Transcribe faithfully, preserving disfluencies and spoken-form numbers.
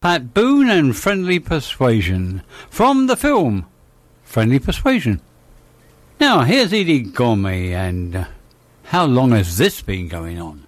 Pat Boone and Friendly Persuasion from the film Friendly Persuasion. Now here's Edie Gormley and uh, How Long Has This Been Going On?